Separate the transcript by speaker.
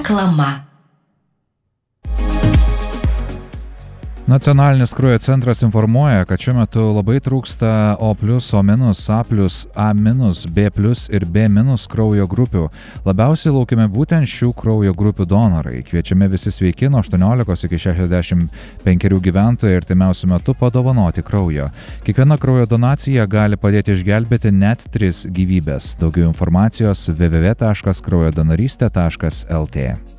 Speaker 1: Reklama.
Speaker 2: Nacionalinis kraujo centras informuoja, kad šiuo metu labai trūksta O+, O-, A+, A-, B+ ir B- kraujo grupių. Labiausiai laukiami būtent šių kraujo grupių donorai. Kviečiami visi sveiki nuo 18 iki 65 gyventojai artimiausiu metu padovanoti kraujo. Kiekviena kraujo donacija gali padėti išgelbėti net 3 gyvybės. Daugiau informacijos www.kraujodonorystė.lt.